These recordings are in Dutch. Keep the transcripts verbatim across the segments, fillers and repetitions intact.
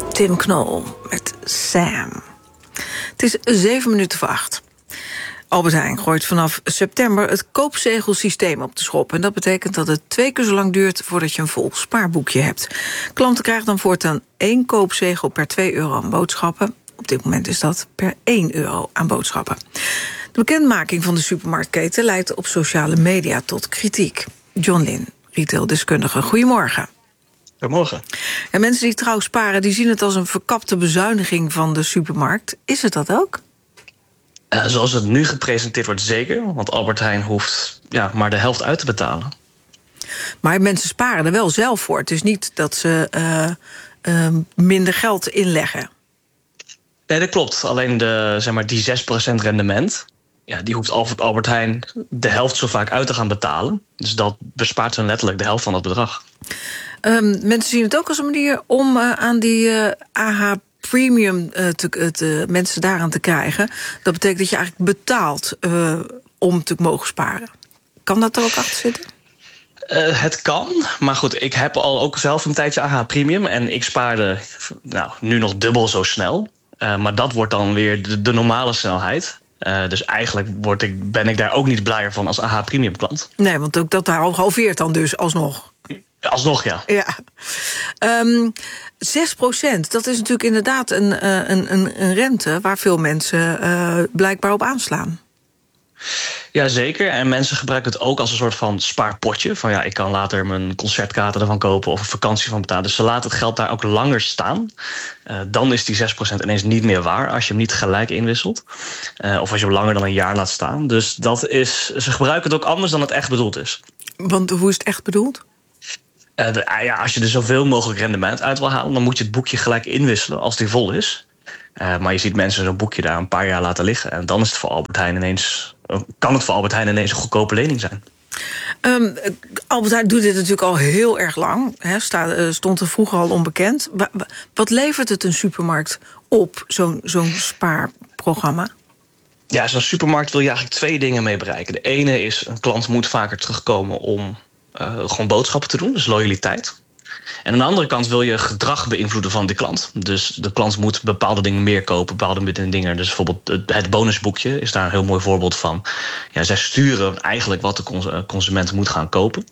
Tim Knol met Sam. Het is zeven minuten voor acht. Albert Heijn gooit vanaf september het koopzegelsysteem op de schop. En dat betekent dat het twee keer zo lang duurt voordat je een vol spaarboekje hebt. Klanten krijgen dan voortaan één koopzegel per twee euro aan boodschappen. Op dit moment is dat per één euro aan boodschappen. De bekendmaking van de supermarktketen leidt op sociale media tot kritiek. John Lin, retaildeskundige, goedemorgen. Goedemorgen. En mensen die trouw sparen, die zien het als een verkapte bezuiniging van de supermarkt. Is het dat ook? Uh, zoals het nu gepresenteerd wordt, zeker. Want Albert Heijn hoeft ja, maar de helft uit te betalen. Maar mensen sparen er wel zelf voor. Het is niet dat ze uh, uh, minder geld inleggen. Nee, dat klopt. Alleen de, zeg maar, die zes procent rendement, ja, die hoeft Albert Heijn de helft zo vaak uit te gaan betalen. Dus dat bespaart ze letterlijk de helft van dat bedrag. Um, mensen zien het ook als een manier om uh, aan die uh, A H Premium uh, te, te, mensen daaraan te krijgen. Dat betekent dat je eigenlijk betaalt uh, om te mogen sparen. Kan dat er ook achter zitten? Uh, het kan, maar goed, ik heb al ook zelf een tijdje A H Premium en ik spaarde nou, nu nog dubbel zo snel. Uh, maar dat wordt dan weer de, de normale snelheid. Uh, dus eigenlijk word ik, ben ik daar ook niet blijer van als A H Premium klant. Nee, want ook dat daar al halveert dan dus alsnog. Alsnog, ja. Ja. Um, zes procent, dat is natuurlijk inderdaad een, uh, een, een, een rente waar veel mensen uh, blijkbaar op aanslaan. Ja, zeker. En mensen gebruiken het ook als een soort van spaarpotje. Van ja, ik kan later mijn concertkaarten ervan kopen of een vakantie van betalen. Dus ze laten het geld daar ook langer staan. Uh, dan is die zes procent ineens niet meer waar als je hem niet gelijk inwisselt. Uh, of als je hem langer dan een jaar laat staan. Dus dat is, ze gebruiken het ook anders dan het echt bedoeld is. Want hoe is het echt bedoeld? Uh, de, uh, ja, als je er zoveel mogelijk rendement uit wil halen, dan moet je het boekje gelijk inwisselen als die vol is. Uh, maar je ziet mensen zo'n boekje daar een paar jaar laten liggen. En dan is het voor Albert Heijn ineens, uh, kan het voor Albert Heijn ineens een goedkope lening zijn. Um, Albert Heijn doet dit natuurlijk al heel erg lang. He, sta, uh, stond er vroeger al onbekend. Wa, wa, wat levert het een supermarkt op, zo'n zo'n spaarprogramma? Ja, zo'n supermarkt wil je eigenlijk twee dingen mee bereiken. De ene is, een klant moet vaker terugkomen om uh, gewoon boodschappen te doen, dus loyaliteit. En aan de andere kant wil je gedrag beïnvloeden van die klant. Dus de klant moet bepaalde dingen meer kopen, bepaalde dingen. Dus bijvoorbeeld het bonusboekje is daar een heel mooi voorbeeld van. Ja, zij sturen eigenlijk wat de consument moet gaan kopen.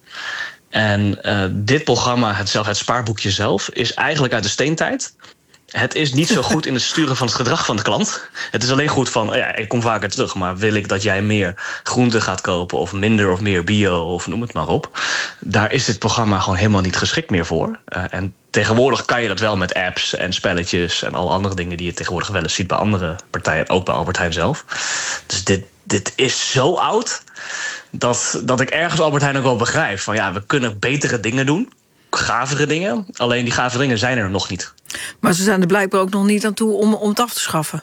En uh, dit programma, het, zelf, het spaarboekje zelf, is eigenlijk uit de steentijd. Het is niet zo goed in het sturen van het gedrag van de klant. Het is alleen goed van, ja, ik kom vaker terug, maar wil ik dat jij meer groente gaat kopen of minder of meer bio of noem het maar op. Daar is dit programma gewoon helemaal niet geschikt meer voor. Uh, en tegenwoordig kan je dat wel met apps en spelletjes en alle andere dingen die je tegenwoordig wel eens ziet bij andere partijen, ook bij Albert Heijn zelf. Dus dit, dit is zo oud dat, dat ik ergens Albert Heijn ook wel begrijp van ja, we kunnen betere dingen doen. Gavere dingen, alleen die gavere dingen zijn er nog niet. Maar ze zijn er blijkbaar ook nog niet aan toe om, om het af te schaffen.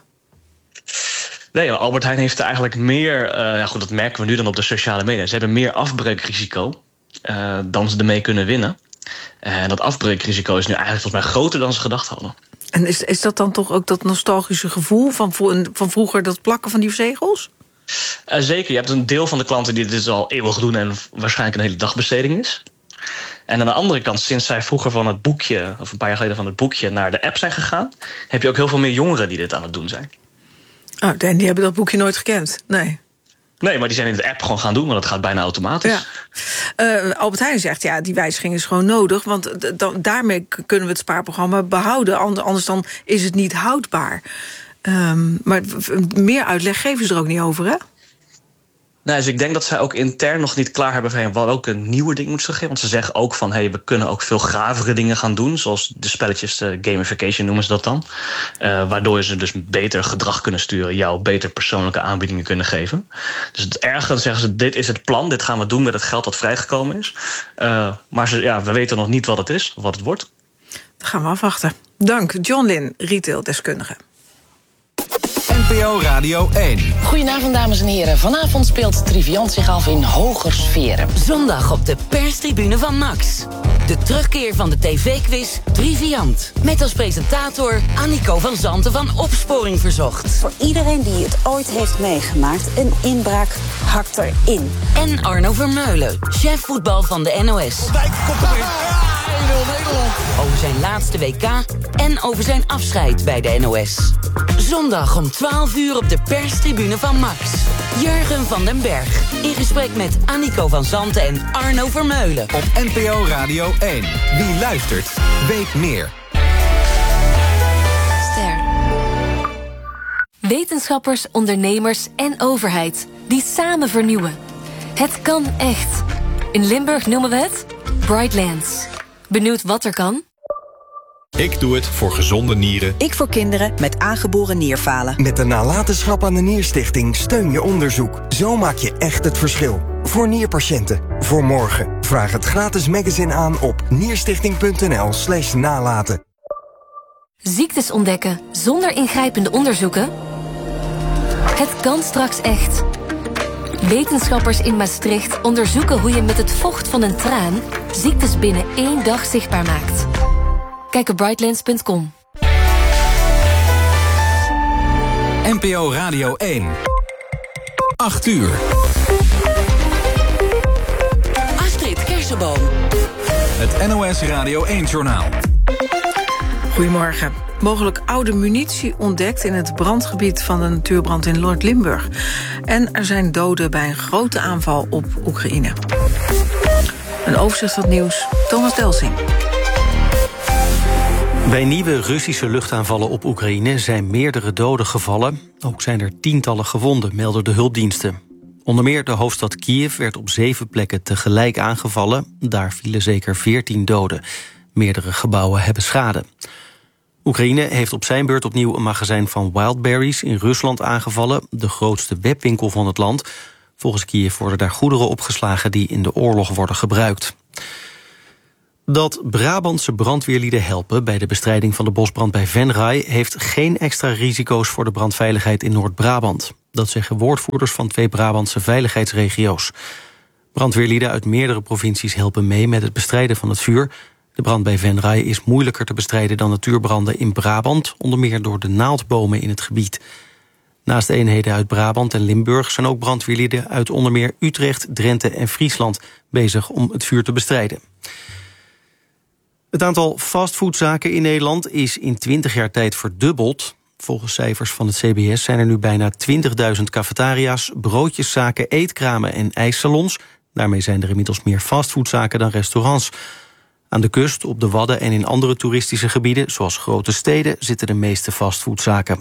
Nee, Albert Heijn heeft eigenlijk meer, uh, ja goed, dat merken we nu dan op de sociale media. Ze hebben meer afbreukrisico uh, dan ze ermee kunnen winnen. En uh, dat afbreukrisico is nu eigenlijk volgens mij groter dan ze gedacht hadden. En is, is dat dan toch ook dat nostalgische gevoel van, van vroeger, dat plakken van die zegels? Uh, zeker, je hebt een deel van de klanten die dit al eeuwig doen en waarschijnlijk een hele dagbesteding is. En aan de andere kant, sinds zij vroeger van het boekje, of een paar jaar geleden van het boekje naar de app zijn gegaan, heb je ook heel veel meer jongeren die dit aan het doen zijn. Oh, en die hebben dat boekje nooit gekend, nee. Nee, maar die zijn in de app gewoon gaan doen, want dat gaat bijna automatisch. Ja. Uh, Albert Heijn zegt, ja, die wijziging is gewoon nodig, want d- daarmee kunnen we het spaarprogramma behouden. Anders dan is het niet houdbaar. Um, maar meer uitleg geven ze er ook niet over, hè? Nou, dus ik denk dat zij ook intern nog niet klaar hebben van welke nieuwe dingen moeten ze geven. Want ze zeggen ook van, hey, we kunnen ook veel gravere dingen gaan doen. Zoals de spelletjes, de gamification noemen ze dat dan. Uh, waardoor ze dus beter gedrag kunnen sturen. Jou beter persoonlijke aanbiedingen kunnen geven. Dus het ergste, dan zeggen ze, dit is het plan. Dit gaan we doen met het geld dat vrijgekomen is. Uh, maar ze, ja, we weten nog niet wat het is, of wat het wordt. Dat gaan we afwachten. Dank, John Lin, retaildeskundige. N P O Radio één. Goedenavond, dames en heren. Vanavond speelt Triviant zich af in hoger sferen. Zondag op de perstribune van Max. De terugkeer van de tv-quiz Triviant. Met als presentator Annico van Zanten van Opsporing Verzocht. Voor iedereen die het ooit heeft meegemaakt, een inbraak hakt erin. En Arno Vermeulen, chef voetbal van de N O S. Dijk komt erin. nul Nederland. Over zijn laatste W K en over zijn afscheid bij de N O S. Zondag om twaalf uur op de perstribune van Max. Jurgen van den Berg. In gesprek met Annico van Zanten en Arno Vermeulen. Op N P O Radio één. Wie luistert, weet meer. Ster. Wetenschappers, ondernemers en overheid die samen vernieuwen. Het kan echt. In Limburg noemen we het Brightlands. Benieuwd wat er kan? Ik doe het voor gezonde nieren. Ik voor kinderen met aangeboren nierfalen. Met de nalatenschap aan de Nierstichting steun je onderzoek. Zo maak je echt het verschil. Voor nierpatiënten. Voor morgen. Vraag het gratis magazine aan op nierstichting.nl slash nalaten. Ziektes ontdekken zonder ingrijpende onderzoeken? Het kan straks echt. Wetenschappers in Maastricht onderzoeken hoe je met het vocht van een traan ziektes binnen één dag zichtbaar maakt. Kijk op brightlands punt com. N P O Radio één. acht uur. Astrid Kersenboom. Het N O S Radio één-journaal. Goedemorgen. Mogelijk oude munitie ontdekt in het brandgebied van de natuurbrand in Noord-Limburg. En er zijn doden bij een grote aanval op Oekraïne. Een overzicht van het nieuws, Thomas Delsing. Bij nieuwe Russische luchtaanvallen op Oekraïne zijn meerdere doden gevallen. Ook zijn er tientallen gewonden, melden de hulpdiensten. Onder meer de hoofdstad Kiev werd op zeven plekken tegelijk aangevallen. Daar vielen zeker veertien doden. Meerdere gebouwen hebben schade. Oekraïne heeft op zijn beurt opnieuw een magazijn van Wildberries in Rusland aangevallen, de grootste webwinkel van het land. Volgens Kiev worden daar goederen opgeslagen die in de oorlog worden gebruikt. Dat Brabantse brandweerlieden helpen bij de bestrijding van de bosbrand bij Venray heeft geen extra risico's voor de brandveiligheid in Noord-Brabant. Dat zeggen woordvoerders van twee Brabantse veiligheidsregio's. Brandweerlieden uit meerdere provincies helpen mee met het bestrijden van het vuur. De brand bij Venray is moeilijker te bestrijden dan natuurbranden in Brabant, onder meer door de naaldbomen in het gebied. Naast eenheden uit Brabant en Limburg zijn ook brandweerlieden uit onder meer Utrecht, Drenthe en Friesland bezig om het vuur te bestrijden. Het aantal fastfoodzaken in Nederland is in twintig jaar tijd verdubbeld. Volgens cijfers van het C B S zijn er nu bijna twintigduizend cafetaria's, broodjeszaken, eetkramen en ijssalons. Daarmee zijn er inmiddels meer fastfoodzaken dan restaurants. Aan de kust, op de Wadden en in andere toeristische gebieden, zoals grote steden, zitten de meeste fastfoodzaken.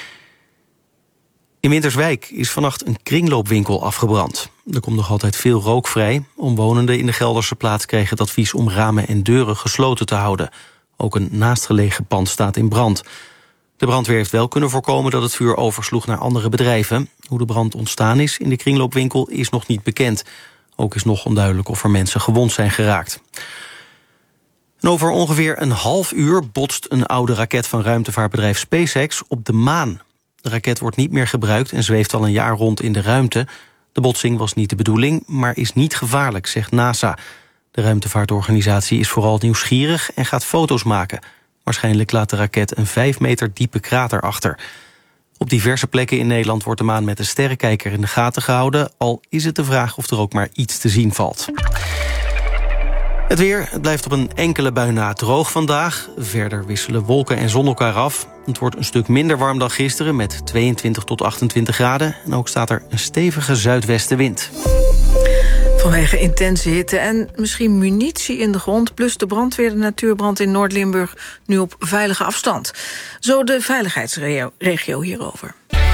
In Winterswijk is vannacht een kringloopwinkel afgebrand. Er komt nog altijd veel rook vrij. Omwonenden in de Gelderse plaats kregen het advies om ramen en deuren gesloten te houden. Ook een naastgelegen pand staat in brand. De brandweer heeft wel kunnen voorkomen dat het vuur oversloeg naar andere bedrijven. Hoe de brand ontstaan is in de kringloopwinkel is nog niet bekend. Ook is nog onduidelijk of er mensen gewond zijn geraakt. En over ongeveer een half uur botst een oude raket van ruimtevaartbedrijf SpaceX op de maan. De raket wordt niet meer gebruikt en zweeft al een jaar rond in de ruimte. De botsing was niet de bedoeling, maar is niet gevaarlijk, zegt NASA. De ruimtevaartorganisatie is vooral nieuwsgierig en gaat foto's maken. Waarschijnlijk laat de raket een vijf meter diepe krater achter. Op diverse plekken in Nederland wordt de maan met een sterrenkijker in de gaten gehouden, al is het de vraag of er ook maar iets te zien valt. Het weer, het blijft op een enkele bui na droog vandaag. Verder wisselen wolken en zon elkaar af. Het wordt een stuk minder warm dan gisteren met tweeëntwintig tot achtentwintig graden. En ook staat er een stevige zuidwestenwind. Vanwege intense hitte en misschien munitie in de grond, plus de brandweer de natuurbrand in Noord-Limburg nu op veilige afstand. Zo de veiligheidsregio hierover.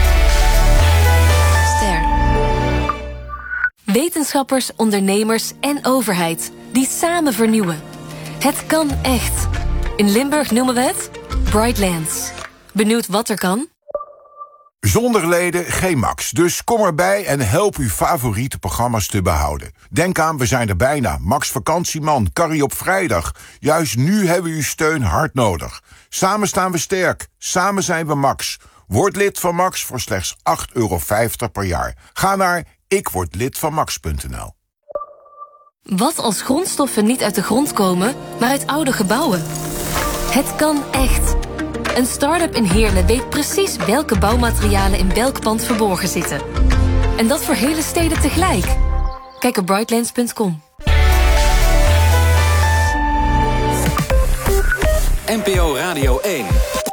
Ster. Wetenschappers, ondernemers en overheid die samen vernieuwen. Het kan echt. In Limburg noemen we het Brightlands. Benieuwd wat er kan? Zonder leden geen Max, dus kom erbij en help uw favoriete programma's te behouden. Denk aan, we zijn er bijna. Max Vakantieman, Carrie op vrijdag. Juist nu hebben we uw steun hard nodig. Samen staan we sterk, samen zijn we Max. Word lid van Max voor slechts acht euro vijftig per jaar. Ga naar ik word lid van max punt n l. Wat als grondstoffen niet uit de grond komen, maar uit oude gebouwen? Het kan echt. Een start-up in Heerlen weet precies welke bouwmaterialen in welk pand verborgen zitten. En dat voor hele steden tegelijk. Kijk op brightlands punt com. N P O Radio één.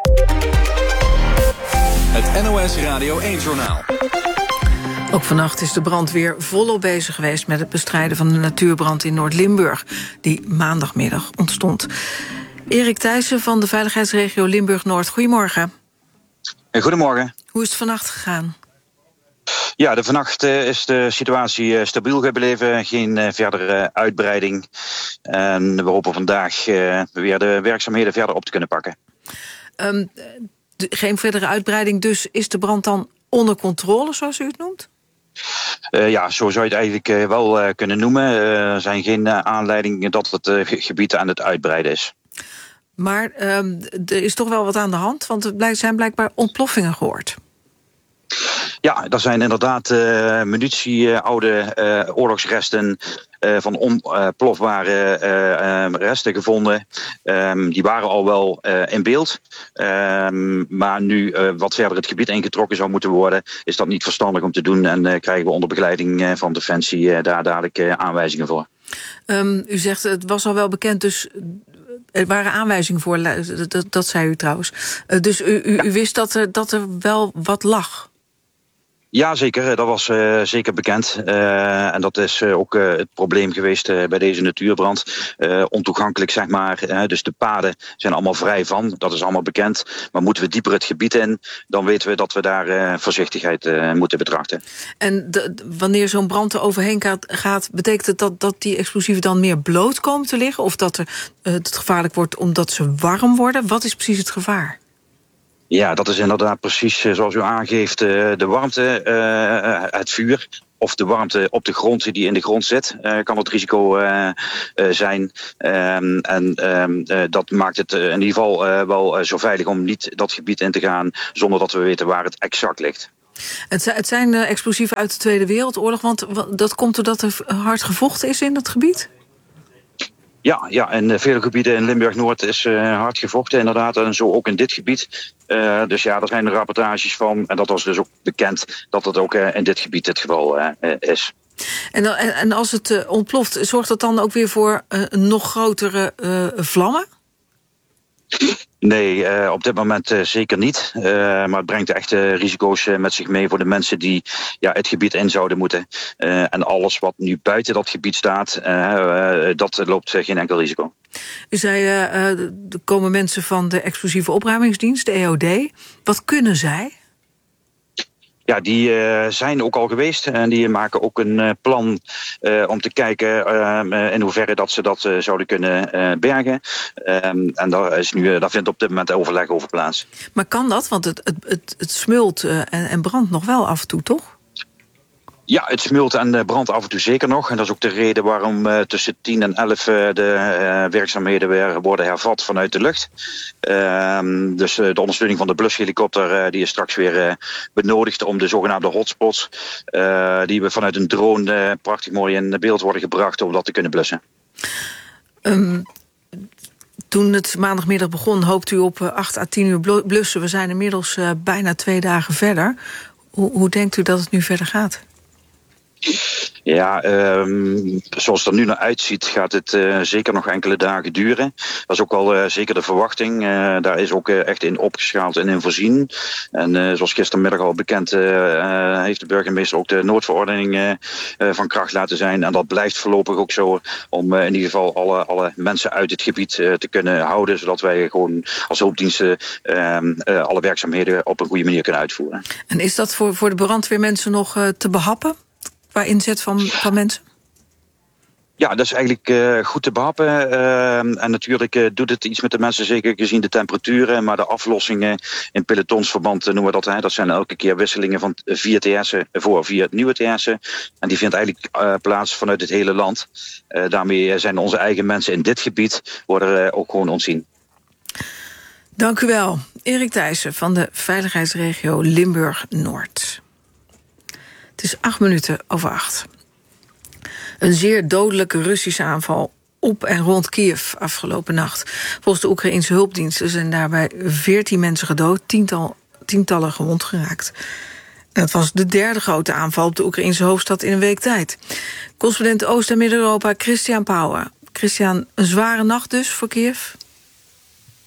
Het N O S Radio één-journaal. Ook vannacht is de brandweer volop bezig geweest met het bestrijden van de natuurbrand in Noord-Limburg, die maandagmiddag ontstond. Erik Thijssen van de veiligheidsregio Limburg-Noord, goedemorgen. Goedemorgen. Hoe is het vannacht gegaan? Ja, de vannacht uh, is de situatie uh, stabiel gebleven, geen uh, verdere uh, uitbreiding. En we hopen vandaag uh, weer de werkzaamheden verder op te kunnen pakken. Um, de, geen verdere uitbreiding, dus is de brand dan onder controle, zoals u het noemt? Uh, ja, zo zou je het eigenlijk uh, wel uh, kunnen noemen. Uh, er zijn geen uh, aanleidingen dat het uh, gebied aan het uitbreiden is. Maar uh, er is toch wel wat aan de hand, want er zijn blijkbaar ontploffingen gehoord. Ja, er zijn inderdaad uh, munitie, uh, oude uh, oorlogsresten uh, van onplofbare uh, uh, resten gevonden. Um, die waren al wel uh, in beeld. Um, maar nu uh, wat verder het gebied ingetrokken zou moeten worden, is dat niet verstandig om te doen. En uh, krijgen we onder begeleiding uh, van Defensie uh, daar dadelijk uh, aanwijzingen voor. Um, u zegt het was al wel bekend, dus er waren aanwijzingen voor. Dat, dat zei u trouwens. Uh, dus u, u, u wist dat er, dat er wel wat lag? Ja, zeker. Dat was uh, zeker bekend. Uh, en dat is uh, ook uh, het probleem geweest uh, bij deze natuurbrand. Uh, ontoegankelijk, zeg maar. Uh, dus de paden zijn allemaal vrij van. Dat is allemaal bekend. Maar moeten we dieper het gebied in, dan weten we dat we daar uh, voorzichtigheid uh, moeten betrachten. En de, wanneer zo'n brand er overheen gaat, betekent het dat, dat die explosieven dan meer bloot komen te liggen? Of dat er, uh, het gevaarlijk wordt omdat ze warm worden? Wat is precies het gevaar? Ja, dat is inderdaad precies zoals u aangeeft, de warmte, het vuur of de warmte op de grond die in de grond zit, kan het risico zijn. En dat maakt het in ieder geval wel zo veilig om niet dat gebied in te gaan zonder dat we weten waar het exact ligt. Het zijn explosieven uit de Tweede Wereldoorlog, want dat komt doordat er hard gevochten is in dat gebied? Ja, ja, in vele gebieden in Limburg-Noord is uh, hard gevochten inderdaad. En zo ook in dit gebied. Uh, dus ja, daar zijn er rapportages van. En dat was dus ook bekend dat het ook uh, in dit gebied het geval uh, is. En, dan, en als het uh, ontploft, zorgt dat dan ook weer voor uh, nog grotere uh, vlammen? Nee, uh, op dit moment uh, zeker niet. Uh, maar het brengt echt uh, risico's uh, met zich mee voor de mensen die ja, het gebied in zouden moeten. Uh, en alles wat nu buiten dat gebied staat, uh, uh, dat loopt uh, geen enkel risico. U zei, uh, uh, er komen mensen van de explosieve opruimingsdienst, de E O D. Wat kunnen zij? Ja, die uh, zijn ook al geweest en die maken ook een uh, plan uh, om te kijken uh, in hoeverre dat ze dat uh, zouden kunnen uh, bergen. Um, en daar, is nu, uh, daar vindt op dit moment overleg over plaats. Maar kan dat? Want het, het, het, het smult uh, en, en brandt nog wel af en toe, toch? Ja, het smult en brandt af en toe zeker nog. En dat is ook de reden waarom uh, tussen tien en elf uh, de uh, werkzaamheden weer worden hervat vanuit de lucht. Uh, dus uh, de ondersteuning van de blushelikopter uh, die is straks weer uh, benodigd om de zogenaamde hotspots, uh, die we vanuit een drone uh, prachtig mooi in beeld worden gebracht om dat te kunnen blussen. Um, toen het maandagmiddag begon, hoopt u op uh, acht à tien uur blussen. We zijn inmiddels uh, bijna twee dagen verder. Hoe, hoe denkt u dat het nu verder gaat? Ja, um, zoals het er nu naar uitziet gaat het uh, zeker nog enkele dagen duren. Dat is ook wel uh, zeker de verwachting. Uh, daar is ook uh, echt in opgeschaald en in voorzien. En uh, zoals gistermiddag al bekend uh, uh, heeft de burgemeester ook de noodverordening uh, uh, van kracht laten zijn. En dat blijft voorlopig ook zo om uh, in ieder geval alle, alle mensen uit het gebied uh, te kunnen houden. Zodat wij gewoon als hulpdiensten uh, uh, alle werkzaamheden op een goede manier kunnen uitvoeren. En is dat voor, voor de brandweermensen nog uh, te behappen? Qua inzet van, van mensen? Ja, dat is eigenlijk uh, goed te behappen. Uh, en natuurlijk uh, doet het iets met de mensen, zeker gezien de temperaturen. Maar de aflossingen in pelotonsverband uh, noemen we dat. Hè, dat zijn elke keer wisselingen van vier T S'en voor vier nieuwe T S'en. En die vindt eigenlijk uh, plaats vanuit het hele land. Uh, daarmee zijn onze eigen mensen in dit gebied worden uh, ook gewoon ontzien. Dank u wel. Erik Thijssen van de veiligheidsregio Limburg-Noord. Het is acht minuten over acht. Een zeer dodelijke Russische aanval op en rond Kiev afgelopen nacht. Volgens de Oekraïense hulpdiensten zijn daarbij veertien mensen gedood, tiental, tientallen gewond geraakt. En het was de derde grote aanval op de Oekraïense hoofdstad in een week tijd. Correspondent Oost- en Midden-Europa Christian Pauwen. Christian, een zware nacht dus voor Kiev?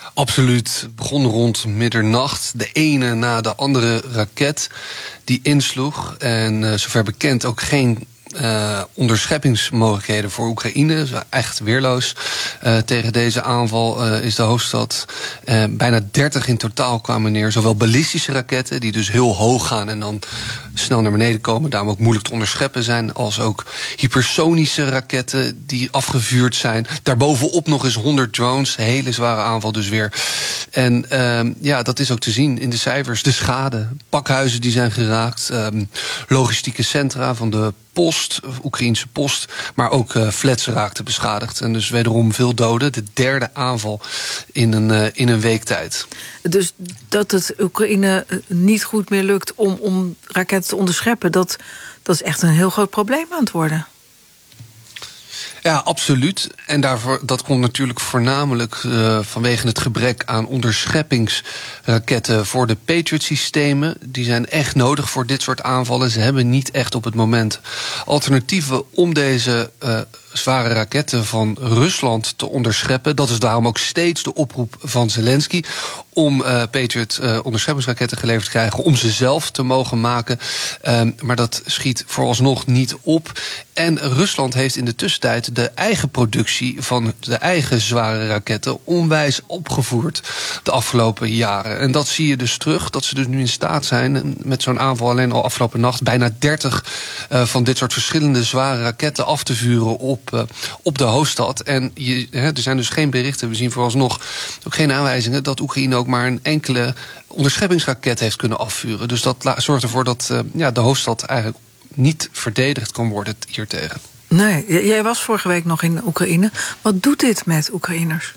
Absoluut. Het begon rond middernacht. De ene na de andere raket die insloeg. En uh, zover bekend ook geen Uh, onderscheppingsmogelijkheden voor Oekraïne. Echt weerloos. Uh, tegen deze aanval uh, is de hoofdstad uh, bijna dertig in totaal kwamen neer. Zowel ballistische raketten, die dus heel hoog gaan en dan snel naar beneden komen, daarom ook moeilijk te onderscheppen zijn, als ook hypersonische raketten die afgevuurd zijn. Daarbovenop nog eens honderd drones. Hele zware aanval dus weer. En uh, ja, dat is ook te zien in de cijfers. De schade. Pakhuizen die zijn geraakt. Um, logistieke centra van de post, Oekraïense post, maar ook uh, flats raakten beschadigd. En dus wederom veel doden. De derde aanval in een, uh, in een week tijd. Dus dat het Oekraïne niet goed meer lukt om, om raketten te onderscheppen, dat, dat is echt een heel groot probleem aan het worden. Ja, absoluut. En daarvoor, dat komt natuurlijk voornamelijk uh, vanwege het gebrek aan onderscheppingsraketten voor de Patriot-systemen. Die zijn echt nodig voor dit soort aanvallen. Ze hebben niet echt op het moment alternatieven om deze uh, zware raketten van Rusland te onderscheppen. Dat is daarom ook steeds de oproep van Zelensky om uh, Patriot uh, onderscheppingsraketten geleverd te krijgen, om ze zelf te mogen maken. Um, maar dat schiet vooralsnog niet op. En Rusland heeft in de tussentijd de eigen productie van de eigen zware raketten onwijs opgevoerd de afgelopen jaren. En dat zie je dus terug, dat ze dus nu in staat zijn met zo'n aanval alleen al afgelopen nacht bijna dertig uh, van dit soort verschillende zware raketten af te vuren op, uh, op de hoofdstad. En je, hè, er zijn dus geen berichten, we zien vooralsnog ook geen aanwijzingen dat Oekraïne ook maar een enkele onderscheppingsraket heeft kunnen afvuren. Dus dat la- zorgt ervoor dat uh, ja, de hoofdstad eigenlijk niet verdedigd kan worden hiertegen. Nee, jij was vorige week nog in Oekraïne. Wat doet dit met Oekraïners?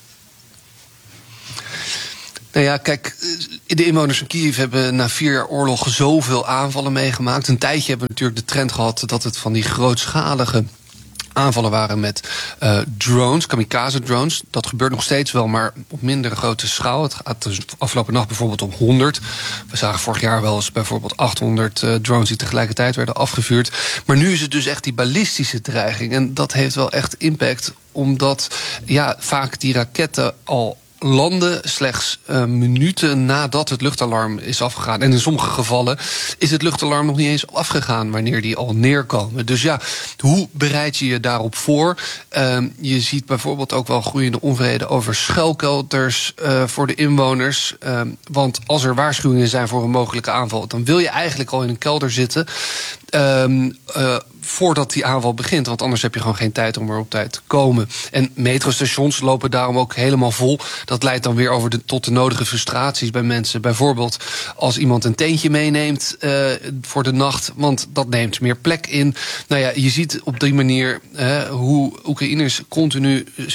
Nou ja, kijk, de inwoners van Kiev hebben na vier jaar oorlog zoveel aanvallen meegemaakt. Een tijdje hebben we natuurlijk de trend gehad dat het van die grootschalige aanvallen waren met uh, drones, kamikaze-drones. Dat gebeurt nog steeds wel, maar op mindere grote schaal. Het gaat dus afgelopen nacht bijvoorbeeld om honderd. We zagen vorig jaar wel eens bijvoorbeeld achthonderd uh, drones die tegelijkertijd werden afgevuurd. Maar nu is het dus echt die ballistische dreiging. En dat heeft wel echt impact, omdat ja, vaak die raketten al landen slechts uh, minuten nadat het luchtalarm is afgegaan. En in sommige gevallen is het luchtalarm nog niet eens afgegaan wanneer die al neerkomen. Dus ja, hoe bereid je je daarop voor? Uh, je ziet bijvoorbeeld ook wel groeiende onvrede over schuilkelters uh, voor de inwoners. Uh, want als er waarschuwingen zijn voor een mogelijke aanval, dan wil je eigenlijk al in een kelder zitten Um, uh, voordat die aanval begint. Want anders heb je gewoon geen tijd om er op tijd te komen. En metrostations lopen daarom ook helemaal vol. Dat leidt dan weer over de, tot de nodige frustraties bij mensen. Bijvoorbeeld als iemand een tentje meeneemt uh, voor de nacht, want dat neemt meer plek in. Nou ja, je ziet op die manier uh, hoe Oekraïners continu